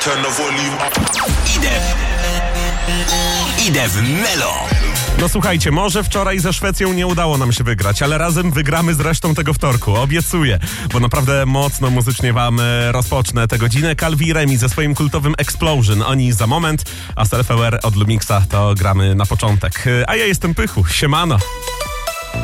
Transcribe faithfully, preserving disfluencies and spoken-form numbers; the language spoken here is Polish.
turn the volume up. Idę. Idę w Melo. No słuchajcie, może wczoraj ze Szwecją nie udało nam się wygrać, ale razem wygramy z resztą tego wtorku, obiecuję, bo naprawdę mocno muzycznie wam e, rozpocznę tę godzinę. Calvi i Remi ze swoim kultowym Explosion, oni za moment, a Self Aware od Lumixa to gramy na początek. E, a ja jestem Pychu, siemano.